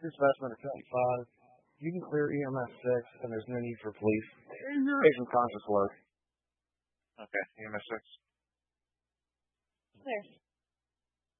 Your specimen is 75. You can clear EMS 6, and there's no need for police. You're Patient conscious load. okay. EMS 6. Clear.